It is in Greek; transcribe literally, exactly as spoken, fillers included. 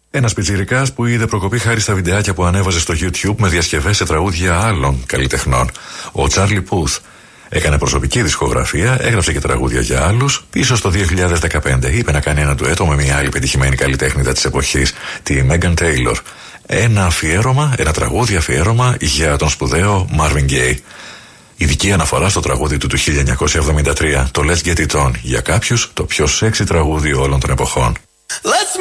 Ένας πιτσιρικάς που είδε προκοπή χάρη στα βιντεάκια που ανέβαζε στο YouTube με διασκευές σε τραγούδια άλλων καλλιτεχνών. Ο Charlie Puth έκανε προσωπική δισκογραφία, έγραψε και τραγούδια για άλλους. Πίσω στο δύο χιλιάδες δεκαπέντε είπε να κάνει ένα ντουέτο με μια άλλη πετυχημένη καλλιτέχνηδα της εποχής, τη Megan Taylor. Ένα αφιέρωμα, ένα τραγούδι αφιέρωμα για τον σπουδαίο Marvin Gaye. Ειδική αναφορά στο τραγούδι του του χίλια εννιακόσια εβδομήντα τρία, το Let's Get It On, για κάποιους το πιο σεξι τραγούδι όλων των εποχών. Let's